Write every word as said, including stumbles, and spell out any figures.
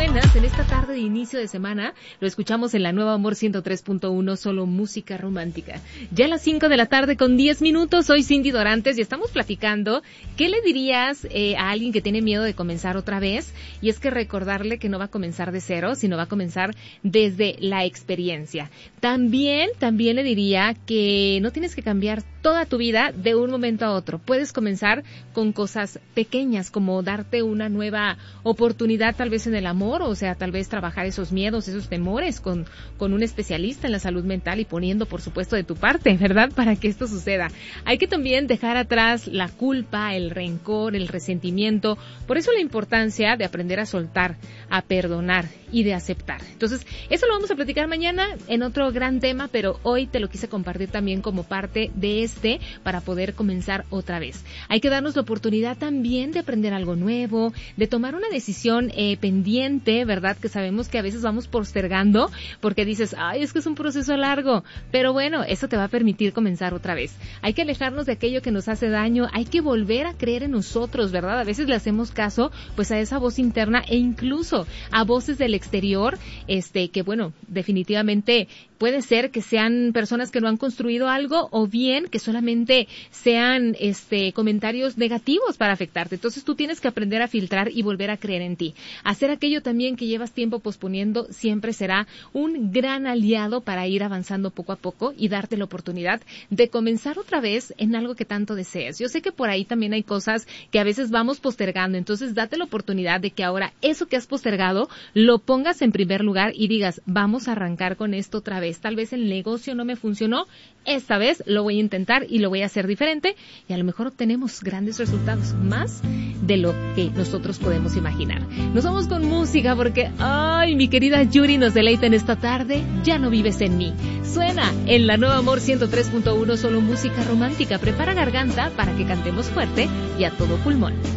buenas en esta tarde de inicio de semana. Lo escuchamos en la Nueva Amor ciento tres punto uno, solo música romántica. Ya a las cinco de la tarde con diez minutos, soy Cindy Dorantes y estamos platicando. ¿Qué le dirías eh, a alguien que tiene miedo de comenzar otra vez? Y es que recordarle que no va a comenzar de cero, sino va a comenzar desde la experiencia. También, también le diría que no tienes que cambiar toda tu vida de un momento a otro. Puedes comenzar con cosas pequeñas, como darte una nueva oportunidad tal vez en el amor, o sea, tal vez trabajar esos miedos, esos temores con, con un especialista en la salud mental y poniendo, por supuesto, de tu parte, ¿verdad?, para que esto suceda. Hay que también dejar atrás la culpa, el rencor, el resentimiento. Por eso la importancia de aprender a soltar, a perdonar y de aceptar. Entonces, eso lo vamos a platicar mañana en otro gran tema, pero hoy te lo quise compartir también como parte de este para poder comenzar otra vez. Hay que darnos la oportunidad también de aprender algo nuevo, de tomar una decisión eh, pendiente, ¿verdad? Que sabemos que a veces vamos postergando porque dices, ay, es que es un proceso largo, pero bueno, eso te va a permitir comenzar otra vez. Hay que alejarnos de aquello que nos hace daño, hay que volver a creer en nosotros, ¿verdad? A veces le hacemos caso pues a esa voz interna e incluso a voces del exterior, este, que bueno, definitivamente puede ser que sean personas que no han construido algo o bien que solamente sean este comentarios negativos para afectarte. Entonces tú tienes que aprender a filtrar y volver a creer en ti. Hacer aquello también que llevas tiempo posponiendo siempre será un gran aliado para ir avanzando poco a poco y darte la oportunidad de comenzar otra vez en algo que tanto desees. Yo sé que por ahí también hay cosas que a veces vamos postergando, entonces date la oportunidad de que ahora eso que has postergado lo pongas en primer lugar y digas, vamos a arrancar con esto otra vez. Tal vez el negocio no me funcionó, esta vez lo voy a intentar y lo voy a hacer diferente y a lo mejor obtenemos grandes resultados, más de lo que nosotros podemos imaginar. Nos vamos con música porque, ay, mi querida Yuri nos deleita en esta tarde, Ya no vives en mí. Suena en la Nueva Amor ciento tres punto uno, solo música romántica. Prepara garganta para que cantemos fuerte y a todo pulmón.